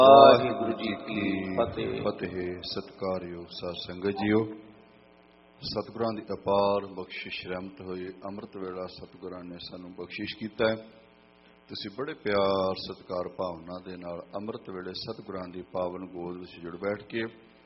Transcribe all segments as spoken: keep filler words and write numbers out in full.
ਵਾਹਿਗੁਰੂ ਜੀ ਕੀ ਫਤਿਹ। ਫਤਿਹ। ਸਤਿਕਾਰਯੋਗ ਸਾਧ ਸੰਗਤ ਜੀਓ, ਸਤਿਗੁਰਾਂ ਦੀ ਅਪਾਰ ਬਖਸ਼ਿਸ਼ ਰਹਿਮਤ ਹੋਈ ਅੰਮ੍ਰਿਤ ਵੇਲਾ ਸਤਿਗੁਰਾਂ ਨੇ ਸਾਨੂੰ ਬਖਸ਼ਿਸ਼ ਕੀਤਾ ਹੈ। ਤੁਸੀਂ ਬੜੇ ਪਿਆਰ ਸਤਿਕਾਰ ਭਾਵਨਾ ਦੇ ਨਾਲ ਅੰਮ੍ਰਿਤ ਵੇਲੇ ਸਤਿਗੁਰਾਂ ਦੀ ਪਾਵਨ ਗੋਦ ਵਿੱਚ ਜੁੜ ਬੈਠ ਕੇ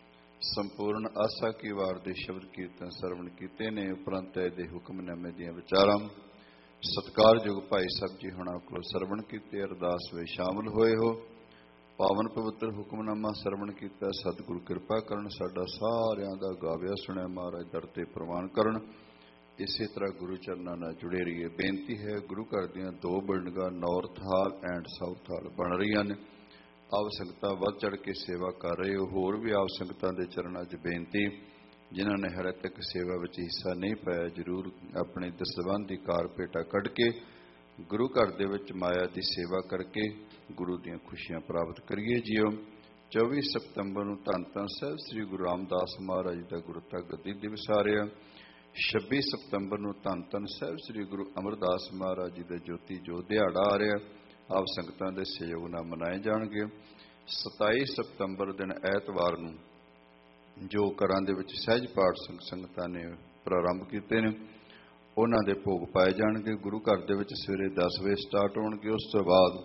ਸੰਪੂਰਨ ਆਸਾ ਕੀ ਵਾਰ ਦੇ ਸ਼ਬਦ ਕੀਰਤਨ ਸਰਵਣ ਕੀਤੇ ਨੇ। ਉਪਰੰਤ ਦੇ ਹੁਕਮਨਾਮੇ ਦੀਆਂ ਵਿਚਾਰਾਂ ਸਤਿਕਾਰਯੋਗ ਭਾਈ ਸਾਹਿਬ ਜੀ ਹੁਣਾਂ ਕੋਲ ਸਰਵਣ ਕੀਤੇ, ਅਰਦਾਸ ਵਿੱਚ ਸ਼ਾਮਲ ਹੋਏ ਹੋ। ਪਾਵਨ ਪਵਿੱਤਰ ਹੁਕਮਨਾਮਾ ਸਰਵਣ ਕੀਤਾ। ਸਤਿਗੁਰੂ ਕਿਰਪਾ ਕਰਨ, ਸਾਡਾ ਸਾਰਿਆਂ ਦਾ ਗਾਵਿਆ ਸੁਣਿਆ ਮਹਾਰਾਜ ਦਰ ਤੇ ਪ੍ਰਵਾਨ ਕਰਨ। ਇਸੇ ਤਰ੍ਹਾਂ ਗੁਰੂ ਚਰਨਾਂ ਨਾਲ ਜੁੜੇ ਰਹੀਏ। ਬੇਨਤੀ ਹੈ, ਗੁਰੂ ਘਰ ਦੀਆਂ ਦੋ ਬਿਲਡਿੰਗਾਂ ਨਾਰਥ ਹਾਲ ਐਂਡ ਸਾਊਥ ਹਾਲ ਬਣ ਰਹੀਆਂ ਨੇ। ਆਪ ਸੰਗਤਾਂ ਵੱਧ ਚੜ੍ਹ ਕੇ ਸੇਵਾ ਕਰ ਰਹੇ ਹੋ। ਹੋਰ ਵੀ ਆਪ ਸੰਗਤਾਂ ਦੇ ਚਰਨਾਂ 'ਚ ਬੇਨਤੀ, ਜਿਨ੍ਹਾਂ ਨੇ ਹਰੇ ਤੱਕ ਸੇਵਾ ਵਿੱਚ ਹਿੱਸਾ ਨਹੀਂ ਪਾਇਆ, ਜ਼ਰੂਰ ਆਪਣੀ ਦਸਵੰਧ ਦੀ ਕਾਰਪੇਟਾ ਕੱਢ ਕੇ ਗੁਰੂ ਘਰ ਦੇ ਵਿੱਚ ਮਾਇਆ ਦੀ ਸੇਵਾ ਕਰਕੇ ਗੁਰੂ ਦੀਆਂ ਖੁਸ਼ੀਆਂ ਪ੍ਰਾਪਤ ਕਰੀਏ ਜੀਓ। ਚੌਵੀ ਸਤੰਬਰ ਨੂੰ ਧੰਨ ਧੰਨ ਸਾਹਿਬ ਸ੍ਰੀ ਗੁਰੂ ਰਾਮਦਾਸ ਮਹਾਰਾਜ ਦਾ ਗੁਰਤਾ ਗੱਦੀ ਦਿਵਸ ਆ ਰਿਹਾ। ਛੱਬੀ ਸਤੰਬਰ ਨੂੰ ਧੰਨ ਧੰਨ ਸਾਹਿਬ ਸ੍ਰੀ ਗੁਰੂ ਅਮਰਦਾਸ ਮਹਾਰਾਜ ਜੀ ਦਾ ਜੋਤੀ ਜੋਤ ਦਿਹਾੜਾ ਆ ਰਿਹਾ। ਆਪ ਸੰਗਤਾਂ ਦੇ ਸਹਿਯੋਗ ਨਾਲ ਮਨਾਏ ਜਾਣਗੇ। ਸਤਾਈ ਸਤੰਬਰ ਦਿਨ ਐਤਵਾਰ ਨੂੰ ਜੋ ਘਰਾਂ ਦੇ ਵਿੱਚ ਸਹਿਜ ਪਾਠ ਸੰਗ ਸੰਗਤਾਂ ਨੇ ਪ੍ਰਾਰੰਭ ਕੀਤੇ ਨੇ, ਉਹਨਾਂ ਦੇ ਭੋਗ ਪਾਏ ਜਾਣਗੇ। ਗੁਰੂ ਘਰ ਦੇ ਵਿੱਚ ਸਵੇਰੇ ਦਸ ਵਜੇ ਸਟਾਰਟ ਹੋਣਗੇ। ਉਸ ਤੋਂ ਬਾਅਦ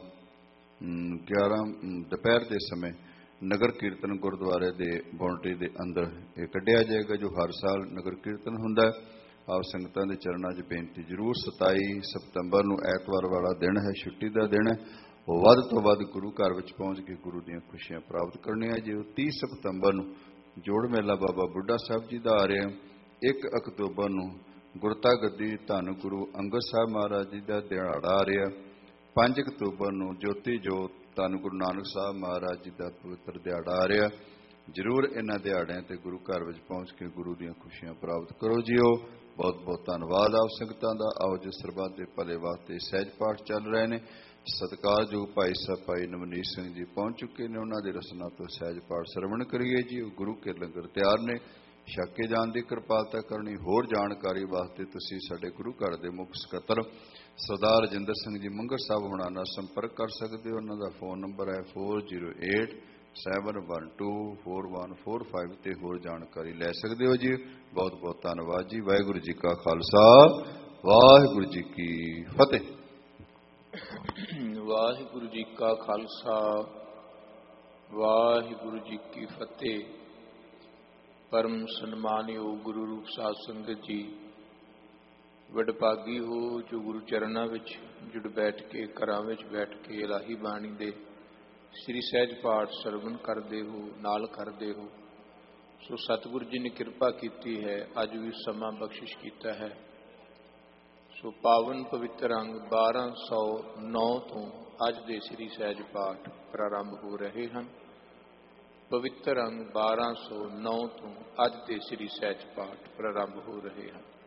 ਗਿਆਰਾਂ ਦੁਪਹਿਰ ਦੇ ਸਮੇਂ ਨਗਰ ਕੀਰਤਨ ਗੁਰਦੁਆਰੇ ਦੇ ਬਾਉਂਡਰੀ ਦੇ ਅੰਦਰ ਇਹ ਕੱਢਿਆ ਜਾਏਗਾ, ਜੋ ਹਰ ਸਾਲ ਨਗਰ ਕੀਰਤਨ ਹੁੰਦਾ ਹੈ। ਆਪ ਸੰਗਤਾਂ ਦੇ ਚਰਨਾਂ 'ਚ ਬੇਨਤੀ ਜ਼ਰੂਰ, ਸਤਾਈ ਸਤੰਬਰ ਨੂੰ ਐਤਵਾਰ ਵਾਲਾ ਦਿਨ ਹੈ, ਛੁੱਟੀ ਦਾ ਦਿਨ ਹੈ, ਉਹ ਵੱਧ ਤੋਂ ਵੱਧ ਗੁਰੂ ਘਰ ਵਿੱਚ ਪਹੁੰਚ ਕੇ ਗੁਰੂ ਦੀਆਂ ਖੁਸ਼ੀਆਂ ਪ੍ਰਾਪਤ ਕਰਨੀਆਂ। ਜੇ ਤੀਹ ਸਤੰਬਰ ਨੂੰ ਜੋੜ ਮੇਲਾ ਬਾਬਾ ਬੁੱਢਾ ਸਾਹਿਬ ਜੀ ਦਾ ਆ ਰਿਹਾ। ਇੱਕ ਅਕਤੂਬਰ ਨੂੰ ਗੁਰਤਾ ਗੱਦੀ ਧੰਨ ਗੁਰੂ ਅੰਗਦ ਸਾਹਿਬ ਮਹਾਰਾਜ ਜੀ ਦਾ ਦਿਹਾੜਾ ਆ ਰਿਹਾ। ਪੰਜ ਅਕਤੂਬਰ ਨੂੰ ਜੋਤੀ ਜੋਤ ਧੰਨ ਗੁਰੂ ਨਾਨਕ ਸਾਹਿਬ ਮਹਾਰਾਜ ਜੀ ਦਾ ਪਵਿੱਤਰ ਦਿਹਾੜਾ ਆ ਰਿਹਾ। ਜ਼ਰੂਰ ਇਹਨਾਂ ਦਿਹਾੜਿਆਂ ਤੇ ਗੁਰੂ ਘਰ ਵਿੱਚ ਪਹੁੰਚ ਕੇ ਗੁਰੂ ਦੀਆਂ ਖੁਸ਼ੀਆਂ ਪ੍ਰਾਪਤ ਕਰੋ ਜੀਓ। ਬਹੁਤ ਬਹੁਤ ਧੰਨਵਾਦ ਆਪ ਸੰਗਤਾਂ ਦਾ। ਆਓ ਜਿਸ ਸਰਬੱਤ ਦੇ ਭਲੇ ਵਾਸਤੇ ਸਹਿਜ ਪਾਠ ਚੱਲ ਰਹੇ ਨੇ, ਸਤਿਕਾਰਯੋਗ ਭਾਈ ਸਾਹਿਬ ਭਾਈ ਨਵਨੀਤ ਸਿੰਘ ਜੀ ਪਹੁੰਚ ਚੁੱਕੇ ਨੇ। ਉਹਨਾਂ ਦੀ ਰਸਨਾ ਤੋਂ ਸਹਿਜ ਪਾਠ ਸਰਵਣ ਕਰੀਏ ਜੀ। ਗੁਰੂ ਕੇ ਲੰਗਰ ਤਿਆਰ ਨੇ, ਛਕ ਕੇ ਜਾਣ ਦੀ ਕਿਰਪਾਲਤਾ ਕਰਨੀ। ਹੋਰ ਜਾਣਕਾਰੀ ਵਾਸਤੇ ਤੁਸੀਂ ਸਾਡੇ ਗੁਰੂ ਘਰ ਦੇ ਮੁੱਖ ਸਕੱਤਰ ਸਰਦਾਰ ਰਜਿੰਦਰ ਸਿੰਘ ਜੀ ਮੰਗਰ ਸਾਹਿਬ ਹੁਣਾਂ ਨਾਲ ਸੰਪਰਕ ਕਰ ਸਕਦੇ ਹੋ। ਉਹਨਾਂ ਦਾ ਫੋਨ ਨੰਬਰ ਹੈ four zero eight seven one two four one four five ਤੇ ਹੋਰ ਜਾਣਕਾਰੀ ਲੈ ਸਕਦੇ ਹੋ ਜੀ। ਬਹੁਤ ਬਹੁਤ ਧੰਨਵਾਦ ਜੀ। ਵਾਹਿਗੁਰੂ ਜੀ ਕਾ ਖਾਲਸਾ, ਵਾਹਿਗੁਰੂ ਜੀ ਕੀ ਫਤਿਹ। ਵਾਹਿਗੁਰੂ ਜੀ ਕਾ ਖਾਲਸਾ, ਵਾਹਿਗੁਰੂ ਜੀ ਕੀ ਫਤਿਹ। ਪਰਮ ਸਨਮਾਨਯੋਗ ਗੁਰੂ ਰੂਪ ਸਾਧ ਸੰਗਤ ਜੀ, ਵਡਭਾਗੀ ਹੋ ਜੋ ਗੁਰੂ ਚਰਨਾਂ ਵਿੱਚ ਜੁੜ ਬੈਠ ਕੇ, ਘਰਾਂ ਵਿੱਚ ਬੈਠ ਕੇ ਇਲਾਹੀ ਬਾਣੀ ਦੇ ਸ੍ਰੀ ਸਹਿਜ ਪਾਠ ਸਰਵਣ ਕਰਦੇ ਹੋ, ਨਾਲ ਕਰਦੇ ਹੋ। ਸੋ ਸਤਿਗੁਰੂ ਜੀ ਨੇ ਕਿਰਪਾ ਕੀਤੀ ਹੈ, ਅੱਜ ਵੀ ਸਮਾਂ ਬਖਸ਼ਿਸ਼ ਕੀਤਾ ਹੈ। ਸੋ ਪਾਵਨ ਪਵਿੱਤਰ ਅੰਗ ਬਾਰਾਂ ਸੌ ਨੌ ਤੋਂ ਅੱਜ ਦੇ ਸ੍ਰੀ ਸਹਿਜ ਪਾਠ ਪ੍ਰਾਰੰਭ ਹੋ ਰਹੇ ਹਨ। ਪਵਿੱਤਰ ਅੰਗ ਬਾਰਾਂ ਸੌ ਨੌ ਤੋਂ ਅੱਜ ਦੇ ਸ੍ਰੀ ਸਹਿਜ ਪਾਠ ਪ੍ਰਾਰੰਭ ਹੋ ਰਹੇ ਹਨ।